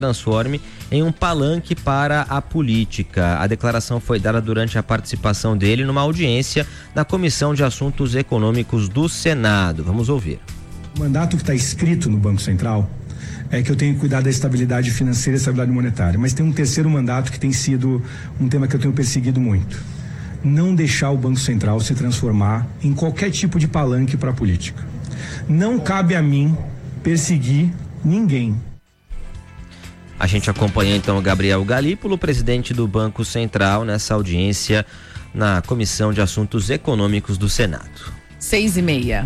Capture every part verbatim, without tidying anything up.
transforme em um palanque para a política. A declaração foi dada durante a participação dele numa audiência na Comissão de Assuntos Econômicos do Senado. Vamos ouvir. O mandato que está escrito no Banco Central é que eu tenho que cuidar da estabilidade financeira e estabilidade monetária, mas tem um terceiro mandato que tem sido um tema que eu tenho perseguido muito. Não deixar o Banco Central se transformar em qualquer tipo de palanque para a política. Não cabe a mim perseguir ninguém. A gente acompanha então o Gabriel Galípolo, presidente do Banco Central, nessa audiência na Comissão de Assuntos Econômicos do Senado. Seis e meia.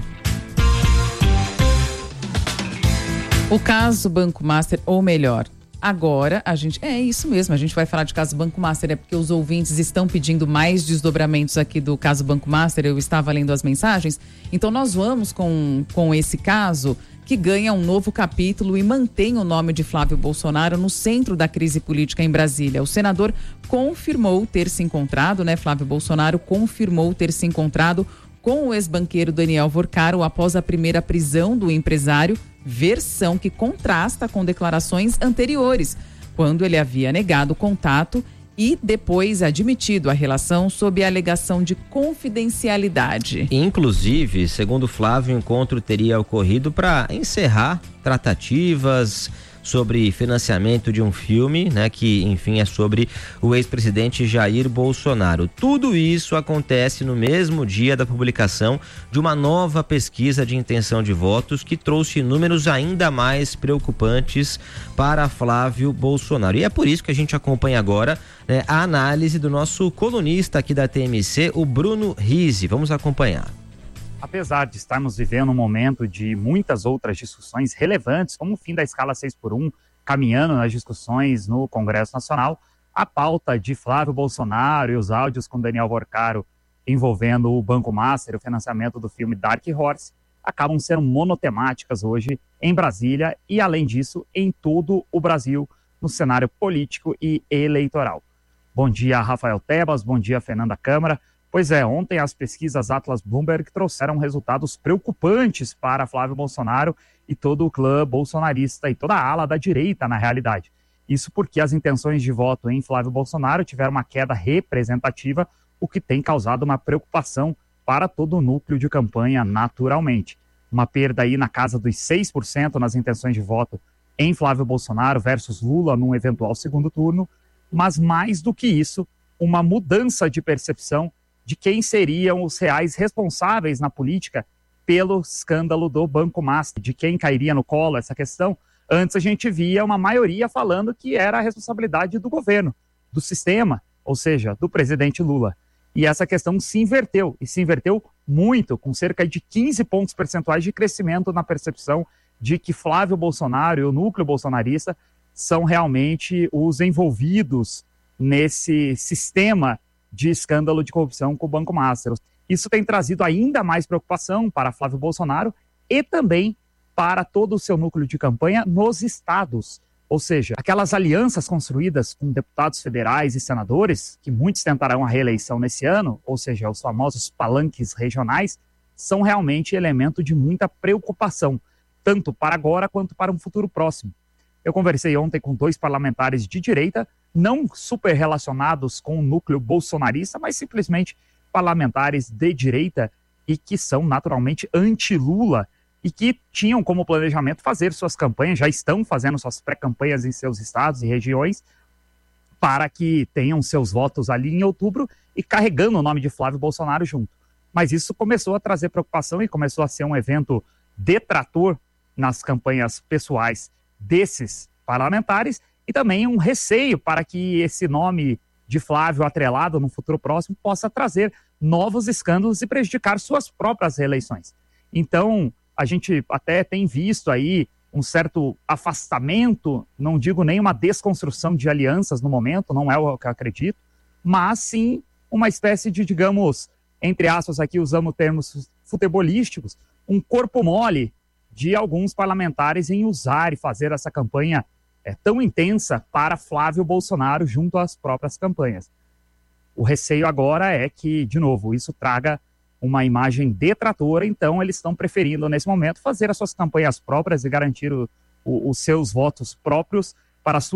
O caso Banco Master, ou melhor, agora a gente... É isso mesmo, a gente vai falar de caso Banco Master, é porque os ouvintes estão pedindo mais desdobramentos aqui do caso Banco Master, eu estava lendo as mensagens. Então nós vamos com, com esse caso... que ganha um novo capítulo e mantém o nome de Flávio Bolsonaro no centro da crise política em Brasília. O senador confirmou ter se encontrado, né? Flávio Bolsonaro confirmou ter se encontrado com o ex-banqueiro Daniel Vorcaro após a primeira prisão do empresário, versão que contrasta com declarações anteriores, quando ele havia negado contato e depois admitido a relação sob a alegação de confidencialidade. Inclusive, segundo Flávio, o encontro teria ocorrido para encerrar tratativas sobre financiamento de um filme, né, que, enfim, é sobre o ex-presidente Jair Bolsonaro. Tudo isso acontece no mesmo dia da publicação de uma nova pesquisa de intenção de votos que trouxe números ainda mais preocupantes para Flávio Bolsonaro. E é por isso que a gente acompanha agora, né, a análise do nosso colunista aqui da T M C, o Bruno Rizzi. Vamos acompanhar. Apesar de estarmos vivendo um momento de muitas outras discussões relevantes, como o fim da escala seis por um, caminhando nas discussões no Congresso Nacional, a pauta de Flávio Bolsonaro e os áudios com Daniel Vorcaro envolvendo o Banco Master e o financiamento do filme Dark Horse acabam sendo monotemáticas hoje em Brasília e, além disso, em todo o Brasil, no cenário político e eleitoral. Bom dia, Rafael Tebas, bom dia, Fernanda Câmara. Pois é, ontem as pesquisas Atlas Bloomberg trouxeram resultados preocupantes para Flávio Bolsonaro e todo o clã bolsonarista e toda a ala da direita, na realidade. Isso porque as intenções de voto em Flávio Bolsonaro tiveram uma queda representativa, o que tem causado uma preocupação para todo o núcleo de campanha, naturalmente. Uma perda aí na casa dos seis por cento nas intenções de voto em Flávio Bolsonaro versus Lula num eventual segundo turno, mas mais do que isso, uma mudança de percepção de quem seriam os reais responsáveis na política pelo escândalo do Banco Master, de quem cairia no colo essa questão. Antes a gente via uma maioria falando que era a responsabilidade do governo, do sistema, ou seja, do presidente Lula. E essa questão se inverteu, e se inverteu muito, com cerca de quinze pontos percentuais de crescimento na percepção de que Flávio Bolsonaro e o núcleo bolsonarista são realmente os envolvidos nesse sistema de escândalo de corrupção com o Banco Master. Isso tem trazido ainda mais preocupação para Flávio Bolsonaro e também para todo o seu núcleo de campanha nos estados. Ou seja, aquelas alianças construídas com deputados federais e senadores, que muitos tentarão a reeleição nesse ano, ou seja, os famosos palanques regionais, são realmente elemento de muita preocupação, tanto para agora quanto para um futuro próximo. Eu conversei ontem com dois parlamentares de direita, não super relacionados com o núcleo bolsonarista, mas simplesmente parlamentares de direita e que são naturalmente anti-Lula e que tinham como planejamento fazer suas campanhas, já estão fazendo suas pré-campanhas em seus estados e regiões para que tenham seus votos ali em outubro e carregando o nome de Flávio Bolsonaro junto. Mas isso começou a trazer preocupação e começou a ser um evento detrator nas campanhas pessoais desses parlamentares e também um receio para que esse nome de Flávio atrelado no futuro próximo possa trazer novos escândalos e prejudicar suas próprias reeleições. Então, a gente até tem visto aí um certo afastamento, não digo nem uma desconstrução de alianças no momento, não é o que eu acredito, mas sim uma espécie de, digamos, entre aspas aqui usamos termos futebolísticos, um corpo mole de alguns parlamentares em usar e fazer essa campanha é, tão intensa para Flávio Bolsonaro junto às próprias campanhas. O receio agora é que, de novo, isso traga uma imagem detratora, então eles estão preferindo, nesse momento, fazer as suas campanhas próprias e garantir o, o, os seus votos próprios para a sua